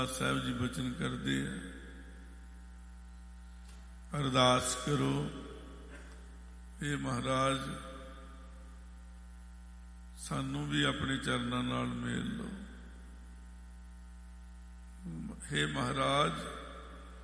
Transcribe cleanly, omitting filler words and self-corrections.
ਸਾਹਿਬ ਜੀ ਬਚਨ ਕਰਦੇ ਆ, ਅਰਦਾਸ ਕਰੋ, ਇਹ ਮਹਾਰਾਜ ਸਾਨੂੰ ਵੀ ਆਪਣੇ ਚਰਨਾਂ ਨਾਲ ਮੇਲ ਲਓ। ਹੇ ਮਹਾਰਾਜ